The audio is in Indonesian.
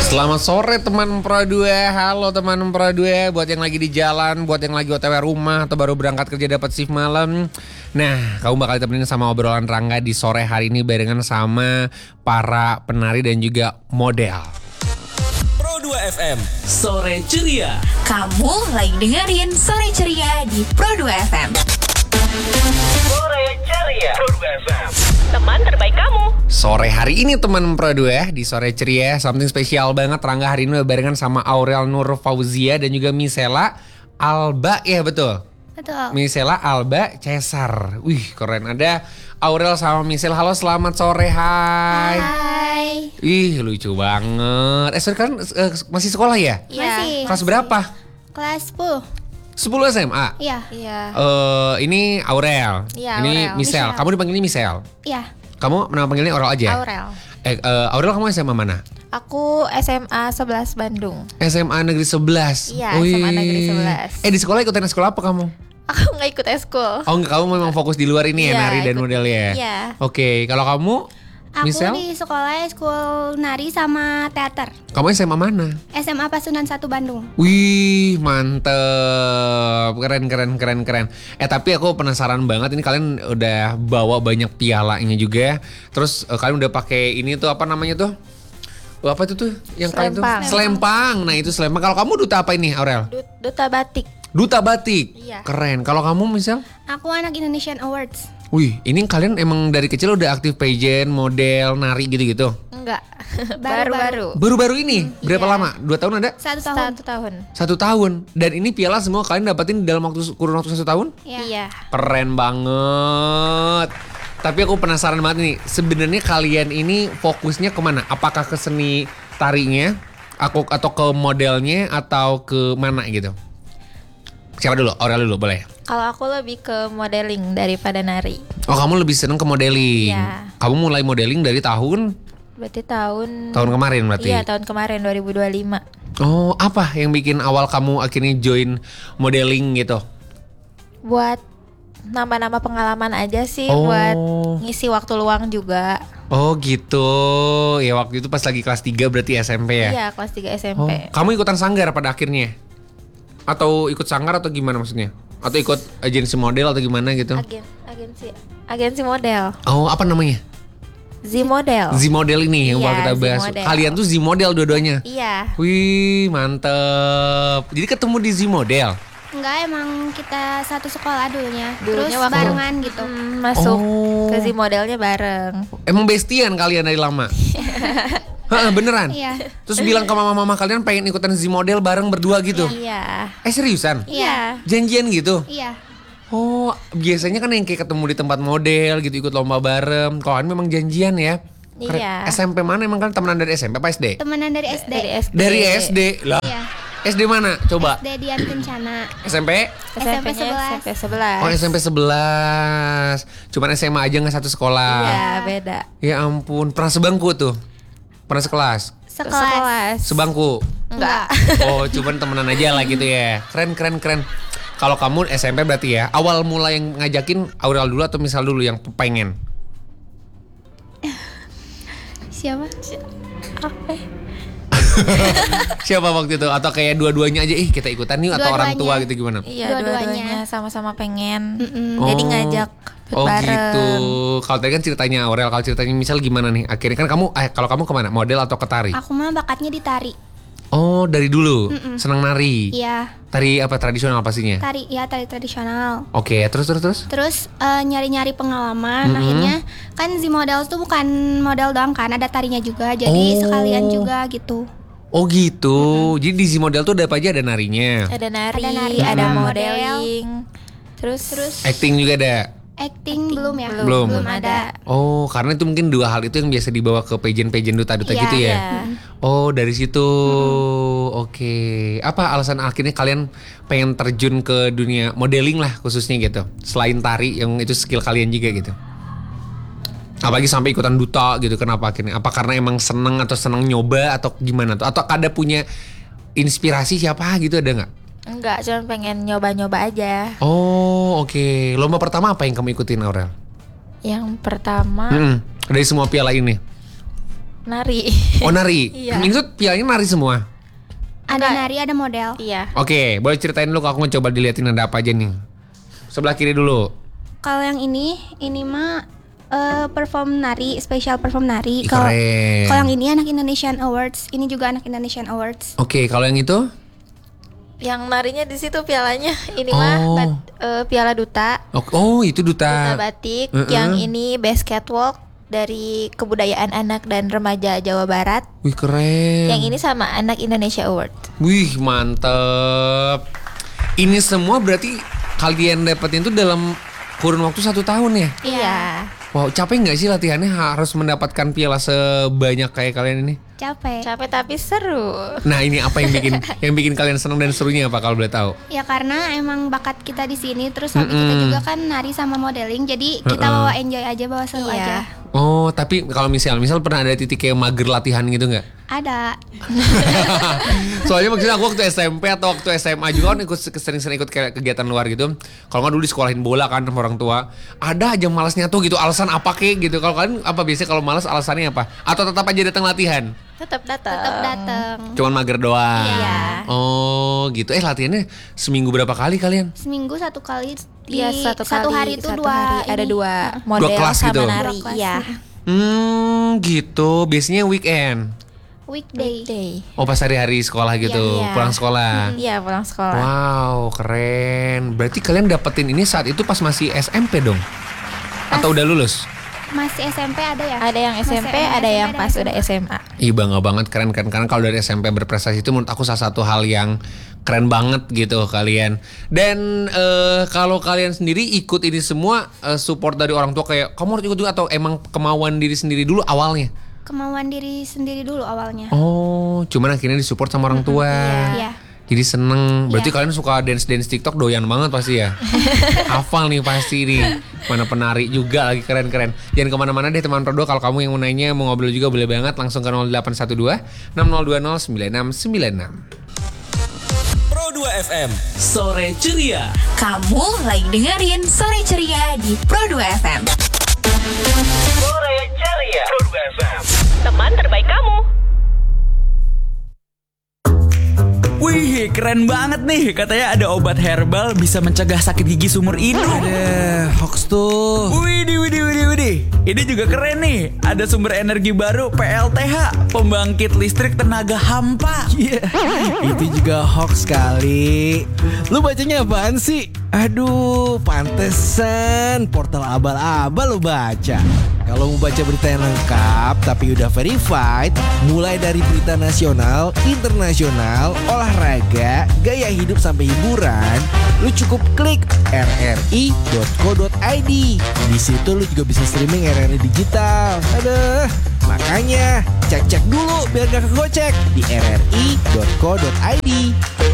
Selamat sore teman Pro 2. Halo teman Pro 2. Buat yang lagi di jalan, buat yang lagi OTW rumah atau baru berangkat kerja dapat shift malam. Nah, kamu bakal ditemenin sama obrolan Rangga di sore hari ini barengan sama para penari dan juga model. Pro 2 FM, sore ceria. Kamu lagi dengerin Sore Ceria di Pro 2 FM. Sore ceria. Pro 2 FM. Teman terbaik kamu. Sore hari ini teman Pro 2 di Sore Ceria, something spesial banget. Rangga hari ini barengan sama Aurel Nur Fauzia dan juga Misela Alba, ya betul? Betul. Misela Alba Cesar. Wih, keren. Ada Aurel sama Misela. Halo, selamat sore. Hai. Hai. Ih, lucu banget. Sorry, kan masih sekolah ya? Masih. Kelas berapa? Kelas 10. 10 SMA. Iya. Iya. Ini Aurel. Iya, Ini Aurel. Misel. Misel. Kamu dipanggilnya Misel. Iya. Kamu nama panggilnya Aurel aja? Aurel. Aurel, kamu SMA mana? Aku SMA 11 Bandung. SMA Negeri 11. Iya, SMA Negeri 11. Di sekolah ikutan sekolah apa kamu? Aku nggak ikut eskul. Oh enggak, kamu memang fokus di luar ini ya, Iya, nari dan ikut. model ya? Iya. Oke, kalau kamu? Aku Misel? di sekolah school nari sama teater. Kamu SMA mana? SMA Pasundan 1 Bandung. Wih, mantep. Keren. Tapi aku penasaran banget, ini kalian udah bawa banyak pialanya juga. Terus kalian udah pakai ini tuh, apa namanya tuh? Apa itu tuh? Yang kalian tuh? Selempang. Selempang. Nah, itu selempang. Kalau kamu duta apa ini, Aurel? Duta batik. Duta batik. Iya. Keren. Kalau kamu, misal? Aku anak Indonesian Awards. Wih, ini kalian emang dari kecil udah aktif pageant, model, nari gitu-gitu? Enggak. Baru-baru. Baru-baru ini? Berapa Iya. lama? 2 tahun ada? 1 tahun. 1 tahun. 1 tahun. Dan ini piala semua kalian dapetin dalam kurun waktu 1 tahun? Iya. Keren banget. Tapi aku penasaran banget nih, sebenarnya kalian ini fokusnya kemana? Apakah ke seni tarinya, atau ke modelnya, atau ke mana gitu? Siapa dulu? Aurel dulu, boleh? Kalau aku lebih ke modeling daripada nari. Oh, kamu lebih seneng ke modeling. Iya. Kamu mulai modeling dari tahun Berarti tahun kemarin berarti? Iya, tahun kemarin 2025. Oh, apa yang bikin awal kamu akhirnya join modeling gitu? Buat nambah-nambah pengalaman aja sih, Oh. buat ngisi waktu luang juga. Oh gitu. Ya waktu itu pas lagi kelas 3 berarti SMP ya? Iya, kelas 3 Oh, SMP. kamu ikutan sanggar pada akhirnya? Atau ikut sanggar atau gimana maksudnya? Atau ikut agensi model atau gimana gitu? Agensi model. Oh, apa namanya? Z Model. Z Model ini yang Iya, bakal kita Z bahas. Model. Kalian tuh Z Model dua-duanya? Iya. Wih, mantep. Jadi ketemu di Z Model? Enggak, emang kita satu sekolah dulunya. Dulunya Terus waktu- barengan gitu. Masuk Oh. ke Z Modelnya bareng. Emang bestian kalian dari lama? Hah, beneran? Iya. Terus bilang ke mama-mama kalian pengen ikutan Z Model bareng berdua gitu? Iya. Seriusan? Iya. Janjian gitu? Iya. Oh, biasanya kan yang kayak ketemu di tempat model gitu, ikut lomba bareng. Kalau ini memang janjian ya? Keren. Iya. SMP mana emang kan temenan dari SMP apa SD? Temenan dari SD. Dari SD. Dari SD lah. Iya. SD mana? Coba. SD Dian Kencana. SMP? SMP 11. SMP 11. Oh, SMP 11. Cuman SMA aja nggak satu sekolah. Iya, beda. Ya ampun, pernah sebangku tuh. Pernah sekelas. Sekelas. Sebangku. Enggak. Oh, cuman temenan aja lah gitu ya. Keren. Kalau kamu SMP berarti ya, awal mula yang ngajakin Aurel dulu atau misal dulu yang pengen? Siapa? Apa? Siapa waktu itu? Atau kayak dua-duanya aja, kita ikutan yuk, atau orang tua Dua-duanya. gitu gimana? Iya, Dua-duanya. dua-duanya sama-sama pengen. Oh. Jadi ngajak ikut Oh bareng. gitu. Kalau tadi kan ceritanya Aurel, kalau ceritanya misal gimana nih? Akhirnya kan kamu, kalau kamu kemana? Model atau ke tari? Aku mah bakatnya di tari. Oh, dari dulu senang nari. Iya. Tari apa tradisional pastinya? Tari tradisional. Oke, terus. Terus nyari-nyari pengalaman. Akhirnya kan Z Model tuh bukan model doang kan, ada tarinya juga. Jadi Oh. sekalian juga gitu. Oh gitu. Jadi di Z Model tuh ada apa aja? Ada narinya. Ada nari, Ada nari, ada ada modeling. Terus Acting juga ada. Acting belum ya? Belum. Belum ada. Oh, karena itu mungkin dua hal itu yang biasa dibawa ke pageant duta-duta Iya, gitu ya. iya. Oh, dari situ. Oke. Apa alasan akhirnya kalian pengen terjun ke dunia modeling lah khususnya gitu? Selain tari yang itu skill kalian juga gitu. Apalagi sampai ikutan duta gitu, kenapa akhirnya? Apa karena emang seneng atau seneng nyoba atau gimana tuh? Atau ada punya inspirasi siapa gitu, ada nggak? enggak, cuma pengen nyoba-nyoba aja. Oh, oke. Lomba pertama apa yang kamu ikutin, Aurel? Yang pertama Dari semua piala ini. Nari. Oh nari. Iya. Ini tuh pialanya nari semua. Ada Enggak. nari, ada model. Iya. Oke, boleh ceritain dulu, aku mau coba diliatin ada apa aja nih. Sebelah kiri dulu. Kalau yang ini mah perform nari, special perform nari. Ih, Kalau keren. kalau yang ini anak Indonesian Awards, ini juga anak Indonesian Awards. Oke, kalau yang itu? Yang narinya di situ pialanya. Ini Oh. mah piala duta. Oh, itu Duta duta. batik. Mm-mm. Yang ini best catwalk dari kebudayaan anak dan remaja Jawa Barat. Wih, keren. Yang ini sama anak Indonesia Award. Wih, mantep. Ini semua berarti kalian dapetin tuh dalam kurun waktu 1 tahun ya? Iya. Wow, capek nggak sih latihannya harus mendapatkan piala sebanyak kayak kalian ini? Capek. Capek tapi seru. Nah, ini apa yang bikin kalian senang dan serunya apa kalau boleh tahu? Ya karena emang bakat kita di sini, terus hobi kita juga kan nari sama modeling, jadi kita bawa enjoy aja, bawa seru Iya. aja. Oh, tapi kalau misal pernah ada titik kayak mager latihan gitu nggak? Ada. Soalnya maksudnya aku waktu SMP atau waktu SMA juga kan sering-sering ikut kayak kegiatan luar gitu. Kalau nggak dulu disekolahin bola kan sama orang tua. Ada aja malasnya tuh gitu. Alasan apa kek gitu. Kalau kalian apa biasanya kalau malas alasannya apa? Atau tetap aja datang latihan? Tetap datang. Tetap datang. Cuman mager doang. Iya. Oh gitu. Latihannya seminggu berapa kali kalian? Seminggu 1 kali. Di Iya, satu hari itu satu 2 hari ada ini. 2 model kelas sama gitu? nari. 2 kelas. Iya. Gitu. Biasanya weekend. Weekday. Day. Oh pas hari-hari sekolah gitu. Iya. Pulang sekolah. Iya, pulang sekolah. Wow, keren. Berarti kalian dapetin ini saat itu pas masih SMP dong? Atau udah lulus? Masih SMP ada ya? Ada yang Masih SMP, ada yang pas udah SMA. Ih, bangga banget, keren. Karena kalau dari SMP berprestasi itu menurut aku salah satu hal yang keren banget gitu kalian. Dan kalau kalian sendiri ikut ini semua support dari orang tua kayak kamu harus ikut juga atau emang kemauan diri sendiri dulu awalnya? Kemauan diri sendiri dulu awalnya. Oh, cuman akhirnya disupport sama orang tua. Iya. Jadi seneng. Berarti Iya. kalian suka dance TikTok doyan banget pasti ya. Hafal nih pasti nih. Mana penari juga lagi keren-keren. Jangan kemana-mana deh teman Pro 2. Kalau kamu yang mau nanya mau ngobrol juga boleh banget langsung ke 0812 6020 9696. Pro 2 FM, sore ceria. Kamu lagi dengerin Sore Ceria di Pro 2 FM. Sore ceria. Pro 2 FM. Teman terbaik kamu. Wih, keren banget nih. Katanya ada obat herbal bisa mencegah sakit gigi seumur hidup. Hoax tuh. Widih. Ini juga keren nih. Ada sumber energi baru PLTH, pembangkit listrik tenaga hampa. Iya, itu juga hoax kali. Lu bacanya apaan sih? Aduh, pantesan portal abal-abal lu baca. Kalau mau baca berita yang lengkap tapi udah verified, mulai dari berita nasional, internasional, olahraga, gaya hidup sampai hiburan, lu cukup klik rri.co.id. Di situ lu juga bisa streaming RRI digital. Aduh, makanya cek-cek dulu biar gak kegocek di rri.co.id.